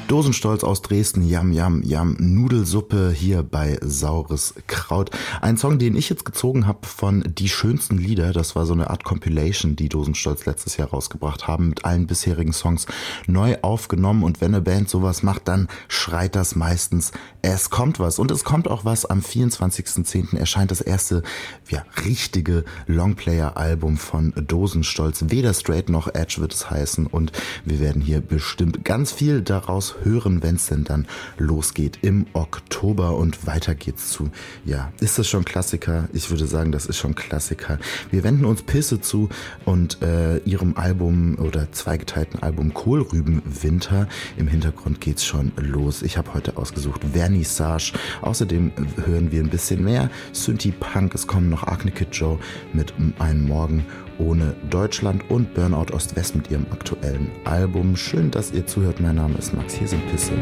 Dosenstolz aus Dresden, Yam, Yam, Yam, Nudelsuppe hier bei Saures Kraut. Ein Song, den ich jetzt gezogen habe von Die schönsten Lieder. Das war so eine Art Compilation, die Dosenstolz letztes Jahr rausgebracht haben, mit allen bisherigen Songs neu aufgenommen. Und wenn eine Band sowas macht, dann schreit das meistens, es kommt was. Und es kommt auch was. Am 24.10. erscheint das erste richtige Longplayer-Album von Dosenstolz. Weder Straight noch Edge wird es heißen. Und wir werden hier bestimmt ganz viel daraus hören, wenn es denn dann losgeht im Oktober. Und weiter geht's zu, ist das schon Klassiker? Ich würde sagen, das ist schon Klassiker. Wir wenden uns Pisse zu und ihrem Album oder zweigeteilten Album Kohlrübenwinter. Im Hintergrund geht's schon los. Ich habe heute ausgesucht Vernissage. Außerdem hören wir ein bisschen mehr Synthie-Punk. Es kommen noch Acne Kid Joe mit Ein Morgen ohne Deutschland und Burnout Ost-West mit ihrem aktuellen Album. Schön, dass ihr zuhört. Mein Name ist Max. Hier sind Pisse.